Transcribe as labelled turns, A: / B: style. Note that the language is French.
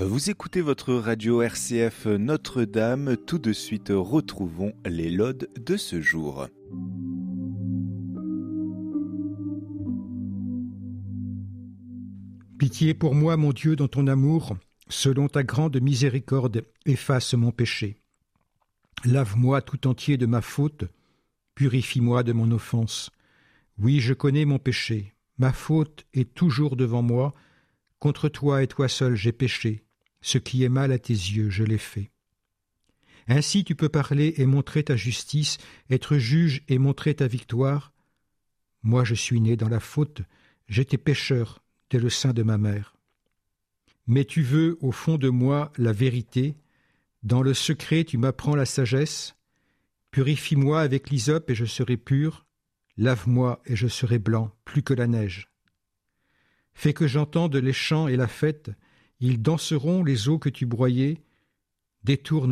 A: Vous écoutez votre radio RCF Notre-Dame. Tout de suite, retrouvons les laudes de ce jour.
B: Pitié pour moi, mon Dieu, dans ton amour, selon ta grande miséricorde, efface mon péché. Lave-moi tout entier de ma faute, purifie-moi de mon offense. Oui, je connais mon péché, ma faute est toujours devant moi. Contre toi et toi seul j'ai péché, ce qui est mal à tes yeux, je l'ai fait. Ainsi tu peux parler et montrer ta justice, être juge et montrer ta victoire. Moi je suis né dans la faute, j'étais pécheur dès le sein de ma mère. Mais tu veux au fond de moi la vérité, dans le secret tu m'apprends la sagesse. Purifie-moi avec l'hysope et je serai pur, lave-moi et je serai blanc, plus que la neige. Fais que j'entende les chants et la fête, ils danseront les eaux que tu broyais, détourne